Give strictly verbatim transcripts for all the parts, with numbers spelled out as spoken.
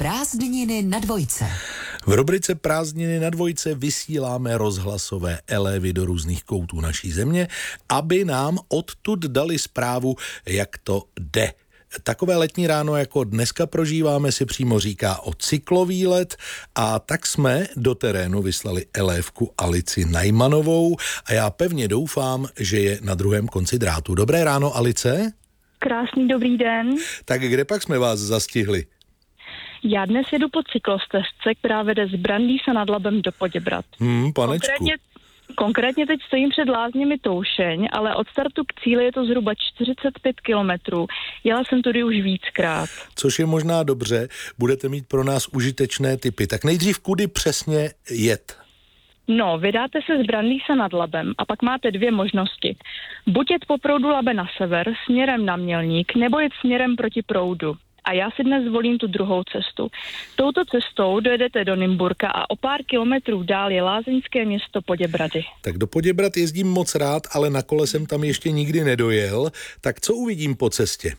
Prázdniny na dvojce. V rubrice Prázdniny na dvojce vysíláme rozhlasové elévy do různých koutů naší země, aby nám odtud dali zprávu, jak to jde. Takové letní ráno, jako dneska prožíváme, si přímo říká o cyklovýlet, a tak jsme do terénu vyslali elévku Alici Najmanovou a já pevně doufám, že je na druhém konci drátu. Dobré ráno, Alice. Krásný dobrý den. Tak kde pak jsme vás zastihli? Já dnes jedu po cyklostezce, která vede z Brandýsa nad Labem do Poděbrad. Hmm, panečku. Konkrétně, konkrétně teď stojím před lázněmi Toušeň, ale od startu k cíli je to zhruba čtyřicet pět kilometrů. Jela jsem tudy už víckrát. Což je možná dobře, budete mít pro nás užitečné tipy. Tak nejdřív kudy přesně jet? No, vydáte se z Brandýsa nad Labem a pak máte dvě možnosti. Buď jet po proudu Labe na sever směrem na Mělník, nebo jet směrem proti proudu. A já si dnes zvolím tu druhou cestu. Touto cestou dojedete do Nymburka a o pár kilometrů dál je lázeňské město Poděbrady. Tak do Poděbrad jezdím moc rád, ale na kole jsem tam ještě nikdy nedojel. Tak co uvidím po cestě?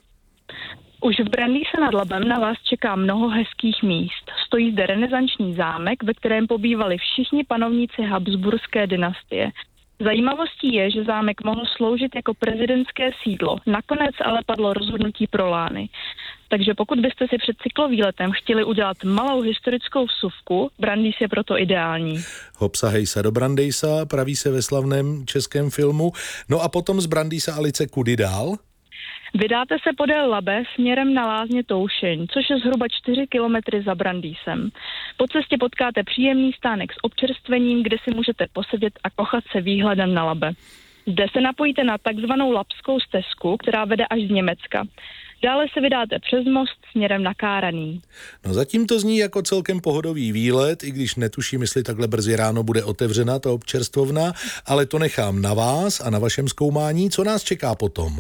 Už v Brandýse nad Labem na vás čeká mnoho hezkých míst. Stojí zde renesanční zámek, ve kterém pobývali všichni panovníci Habsburské dynastie. Zajímavostí je, že zámek mohl sloužit jako prezidentské sídlo. Nakonec ale padlo rozhodnutí pro Lány. Takže pokud byste si před cyklovýletem chtěli udělat malou historickou vsuvku, Brandýs je proto ideální. Hopsa hejsa do Brandýsa, praví se ve slavném českém filmu. No a potom z Brandýsa, Alice, kudy dál? Vydáte se podél Labe směrem na lázně Toušeň, což je zhruba čtyři kilometry za Brandýsem. Po cestě potkáte příjemný stánek s občerstvením, kde si můžete posedět a kochat se výhledem na Labe. Zde se napojíte na takzvanou Labskou stezku, která vede až z Německa. Dále se vydáte přes most směrem na Káraný. No zatím to zní jako celkem pohodový výlet, i když netuším, jestli takhle brzy ráno bude otevřena ta občerstvovna, ale to nechám na vás a na vašem zkoumání, co nás čeká potom.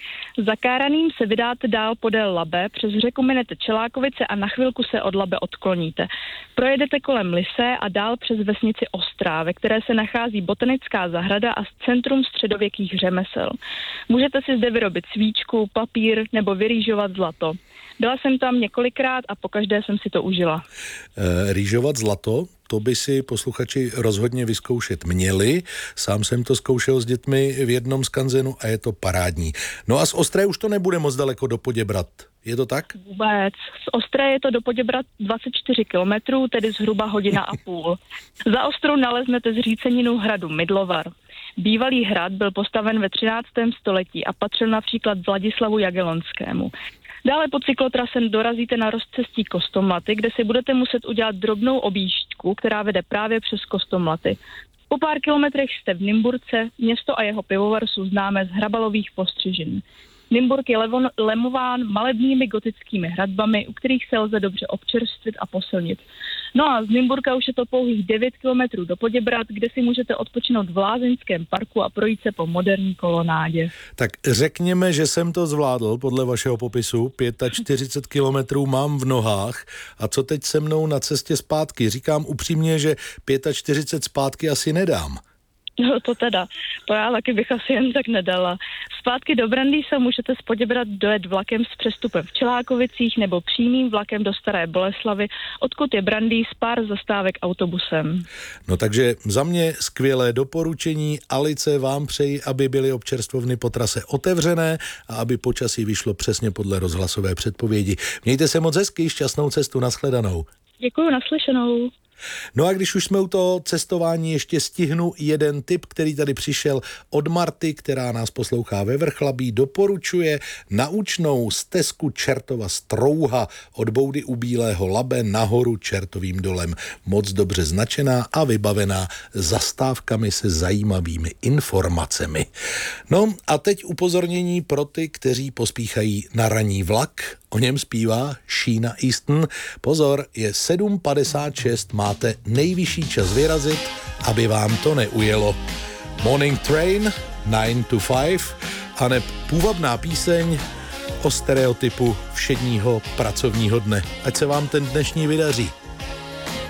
Za Káraným se vydáte dál podél Labe, přes řeku minete Čelákovice a na chvilku se od Labe odkloníte. Projedete kolem Lysé a dál přes vesnici Ostrá, ve které se nachází botanická zahrada a centrum středověkých řemesel. Můžete si zde vyrobit svíčku, papír nebo vyrýžovat zlato. Byla jsem tam několikrát a pokaždé jsem si to užila. E, rýžovat zlato, to by si posluchači rozhodně vyzkoušet měli. Sám jsem to zkoušel s dětmi v jednom skanzenu a je to parádní. No a z Ostré už to nebude moc daleko do Poděbrad. Je to tak? Vůbec. Z Ostré je to do Poděbrad dvacet čtyři kilometrů, tedy zhruba hodina a půl. Za Ostrou naleznete zříceninu hradu Mydlovar. Bývalý hrad byl postaven ve třináctém století a patřil například Vladislavu Jagellonskému. Dále po cyklotrase dorazíte na rozcestí Kostomlaty, kde si budete muset udělat drobnou objížďku, která vede právě přes Kostomlaty. Po pár kilometrech jste v Nymburce, město a jeho pivovar jsou známé z hrabalových postřižin. Nymburk je levon, lemován malebnými gotickými hradbami, u kterých se lze dobře občerstvit a posilnit. No a z Nymburka už je to pouhých devět kilometrů do Poděbrad, kde si můžete odpočinout v lázeňském parku a projít se po moderní kolonádě. Tak řekněme, že jsem to zvládl podle vašeho popisu. čtyřicet pět kilometrů mám v nohách. A co teď se mnou na cestě zpátky? Říkám upřímně, že čtyřicet pět zpátky asi nedám. No to teda, to já taky bych asi jen tak nedala. Zpátky do Brandýsa můžete z Poděbrad dojet vlakem s přestupem v Čelákovicích nebo přímým vlakem do Staré Boleslavy, odkud je Brandýs pár zastávek autobusem. No takže za mě skvělé doporučení. Alice, vám přeji, aby byly občerstvovny po trase otevřené a aby počasí vyšlo přesně podle rozhlasové předpovědi. Mějte se moc hezky, šťastnou cestu, nashledanou. Děkuju, naslyšenou. No a když už jsme u toho cestování, ještě stihnu jeden tip, který tady přišel od Marty, která nás poslouchá ve Vrchlabí, doporučuje naučnou stezku Čertova Strouha od boudy u Bílého Labe nahoru Čertovým dolem. Moc dobře značená a vybavená zastávkami se zajímavými informacemi. No a teď upozornění pro ty, kteří pospíchají na ranní vlak. O něm zpívá Sheena Easton. Pozor, je sedm padesát šest, máte nejvyšší čas vyrazit, aby vám to neujelo. Morning Train, nine to five, aneb půvabná píseň o stereotypu všedního pracovního dne. Ať se vám ten dnešní vydaří.